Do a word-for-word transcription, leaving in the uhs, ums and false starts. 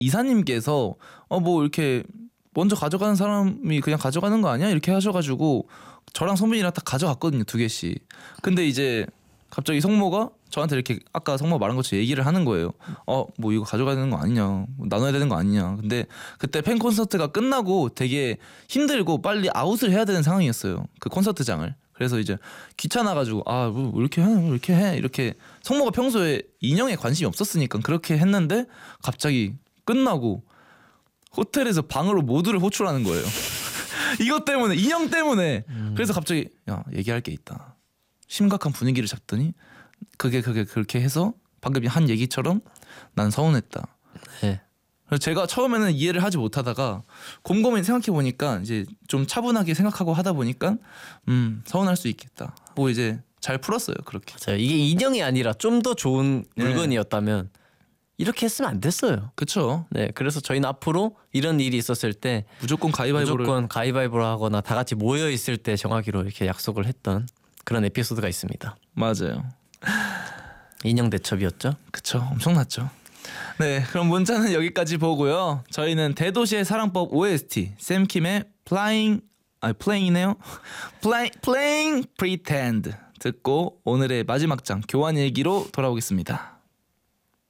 이사님께서 어 뭐 이렇게 먼저 가져가는 사람이 그냥 가져가는 거 아니야? 이렇게 하셔가지고 저랑 성빈이랑 딱 가져갔거든요, 두 개씩. 근데 이제 갑자기 성모가 저한테 이렇게 아까 성모 말한 것처럼 얘기를 하는 거예요. 어 뭐 이거 가져가야 되는 거 아니냐, 뭐 나눠야 되는 거 아니냐. 근데 그때 팬 콘서트가 끝나고 되게 힘들고 빨리 아웃을 해야 되는 상황이었어요, 그 콘서트장을. 그래서 이제 귀찮아가지고 아뭐 이렇게 해, 뭐 이렇게 해 이렇게. 성모가 평소에 인형에 관심이 없었으니까 그렇게 했는데 갑자기 끝나고 호텔에서 방으로 모두를 호출하는 거예요. 이것 때문에, 인형 때문에. 음. 그래서 갑자기 야 얘기할 게 있다. 심각한 분위기를 잡더니 그게 그게 그렇게 해서 방금 한 얘기처럼 난 서운했다. 네. 그래서 제가 처음에는 이해를 하지 못하다가 곰곰이 생각해 보니까 이제 좀 차분하게 생각하고 하다 보니까 음 서운할 수 있겠다. 뭐 이제 잘 풀었어요, 그렇게. 맞아요. 이게 인형이 아니라 좀 더 좋은 물건이었다면 네. 이렇게 했으면 안 됐어요. 그렇죠. 네, 그래서 저희는 앞으로 이런 일이 있었을 때 무조건 가위바위보를 무조건 가위바위보를 하거나 다 같이 모여 있을 때 정하기로 이렇게 약속을 했던 그런 에피소드가 있습니다. 맞아요. 인형 대첩이었죠? 그쵸, 엄청났죠. 네, 그럼 문자는 여기까지 보고요. 저희는 대도시의 사랑법 오에스티 샘킴의 Flying 아 Playing이네요. Play, Playing Pretend 듣고 오늘의 마지막 장 교환 얘기로 돌아오겠습니다.